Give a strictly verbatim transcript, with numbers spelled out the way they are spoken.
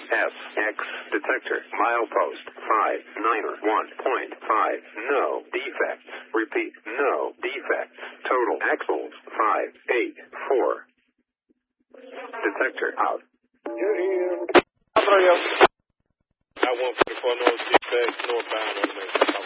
S X detector. Milepost five niner one point five. No defects. Repeat, no defects. Total axles five eight four. Detector out.